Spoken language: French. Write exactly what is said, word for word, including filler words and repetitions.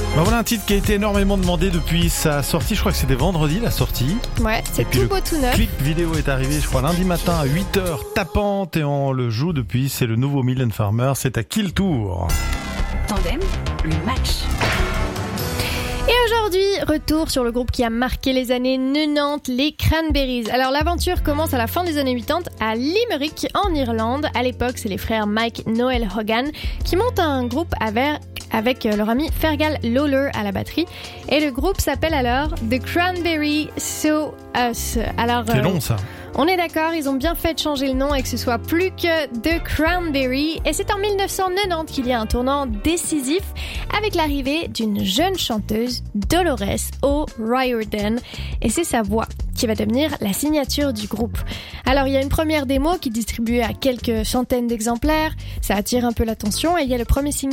Ben voilà un titre qui a été énormément demandé depuis sa sortie. Je crois que c'était vendredi la sortie. Ouais, c'est tout beau tout neuf. Le clip vidéo est arrivé, je crois, lundi matin à huit heures tapante et on le joue depuis. C'est le nouveau Mylène Farmer. C'est à qui le tour? Tandem, le match. Et aujourd'hui, retour sur le groupe qui a marqué les années quatre-vingt-dix, les Cranberries. Alors l'aventure commence à la fin des années quatre-vingt-dix à Limerick, en Irlande. À l'époque, c'est les frères Mike Noel Hogan qui montent un groupe avec, avec leur ami Fergal Lawler à la batterie. Et le groupe s'appelle alors The Cranberry So Us. Alors, c'est euh, long ça. On est d'accord, ils ont bien fait de changer le nom et que ce soit plus que The Cranberry. Et c'est en dix-neuf cent quatre-vingt-dix qu'il y a un tournant décisif avec l'arrivée d'une jeune chanteuse, Dolores O'Riordan. Et c'est sa voix qui va devenir la signature du groupe. Alors il y a une première démo qui est distribuée à quelques centaines d'exemplaires. Ça attire un peu l'attention et il y a le premier single